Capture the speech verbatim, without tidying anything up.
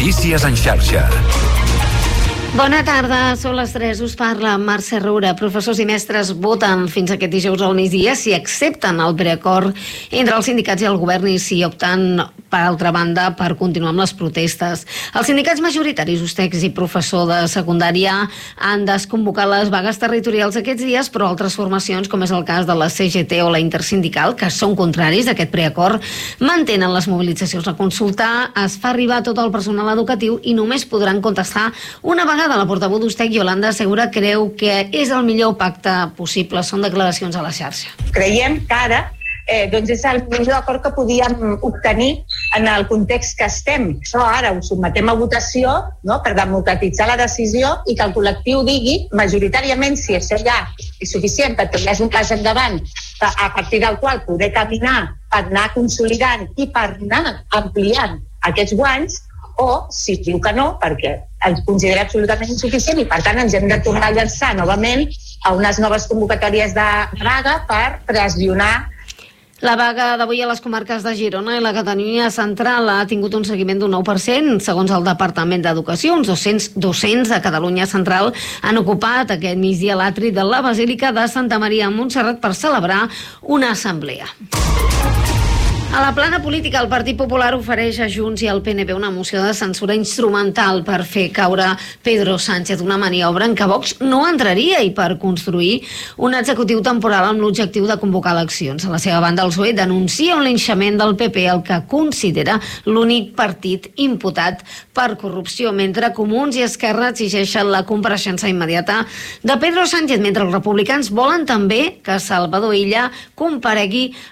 Notícies en xarxa. Bona tarda, són les tres, us parla Mercè Roura. Professors i mestres voten fins aquest dijous al migdia si accepten el preacord entre els sindicats i el govern i si opten, per altra banda, per continuar amb les protestes. Els sindicats majoritaris, USTECs i professor de secundària, han desconvocat les vagues territorials aquests dies, però altres formacions, com és el cas de la C G T o la Intersindical, que són contraris a aquest preacord, mantenen les mobilitzacions. La consulta es fa arribar a tot el personal educatiu i només podran contestar una vegada. La portaveu d'USTEC, Yolanda Segura, creu que és el millor pacte possible. Són declaracions a la xarxa. Creiem que ara eh, doncs és el millor acord que podíem obtenir en el context que estem. Això ara ho sotmetem a votació, no?, per democratitzar la decisió i que el col·lectiu digui majoritàriament si això ja és suficient perquè hi hagi un pas endavant a partir del qual poder caminar per anar consolidant i per anar ampliant aquests guanys, o si diu que no, perquè ens considera absolutament insuficient i per tant ens hem de tornar a llançar novament a unes noves convocatòries de vaga per pressionar. La vaga d'avui a les comarques de Girona i la Catalunya Central ha tingut un seguiment d'un nou per cent. Segons el Departament d'Educació, uns dos-cents docents de Catalunya Central han ocupat aquest migdia l'atri de la Basílica de Santa Maria a Montserrat per celebrar una assemblea. A la plana política, el Partit Popular ofereix a Junts i al P N V una moció de censura instrumental per fer caure Pedro Sánchez, una maniobra en què Vox no entraria i per construir un executiu temporal amb l'objectiu de convocar eleccions. A la seva banda, el P S O E denuncia un linxament del P P, el que considera l'únic partit imputat per corrupció, mentre Comuns i Esquerra exigeixen la compareixença immediata de Pedro Sánchez, mentre els republicans volen també que Salvador Illa comparegui